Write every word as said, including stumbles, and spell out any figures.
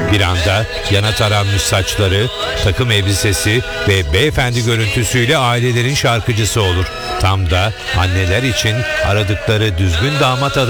Bir anda yana taranmış saçları, takım elbisesi ve beyefendi görüntüsüyle ailelerin şarkıcısı olur. Tam da anneler için aradıkları düzgün damat adayı